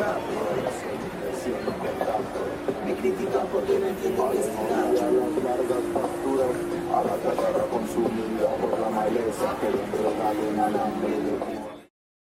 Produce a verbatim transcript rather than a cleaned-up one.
Me critican porque no entiendo que es gacho. Las largas facturas a la tierra consumida por la maleza que dentro de un alambre de